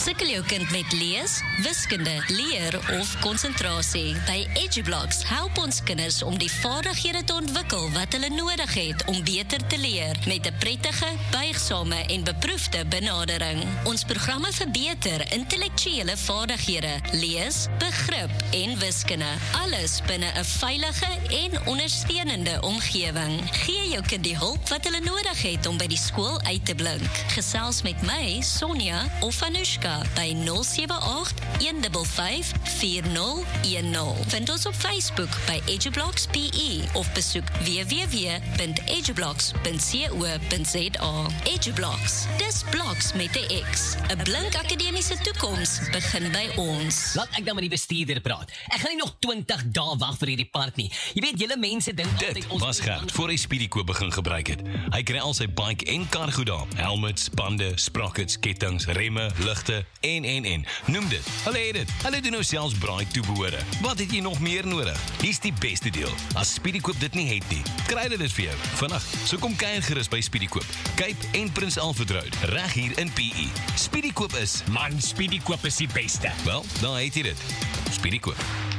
Sukkel jou kind met lees, wiskunde, leer of konsentrasie? By EduBlocks help ons kinders om die vaardighede te ontwikkel wat hulle nodig het om beter te leer, met 'n prettige, buigsame en beproefde benadering. Ons programme verbeter intellektuele vaardighede, lees, begrip en wiskunde. Alles binne 'n veilige en ondersteunende omgewing. Gee jou kind die hulp wat hulle nodig het om by die skool uit te blink. Gesels met my, Sonja of Anushka by 078-155-4010. Vind ons op Facebook by EduBlocks PE of besoek www.edublocks.co.za. EduBlocks, dis bloks met 'n X. 'n blink akademiese toekoms begin by ons. Laat ek dan met die bestuurder praat. Ek gaan nie nog 20 dae wag vir hierdie part nie. Jy weet, julle mense dink Dit was Gert voor hy Speedykoop begin gebruik het. Hy kry al sy bike en kar goed daar. Helmets, bande, sprockets, kettings, remme, ligte en. Noem dit. Hulle het dit. Hulle doen nou selfs braai toebehore. Wat het jy nog meer nodig? Hier's die beste deel. As Speedykoop dit nie het nie, kry hulle dit vir jou. Vandag, so kom kuier gerus by Speedykoop. Cape en Prins Alfred Road, reg hier in PE. Speedykoop is, Man, Speedykoop is die beste. wel, daar het jy dit. Speedykoop.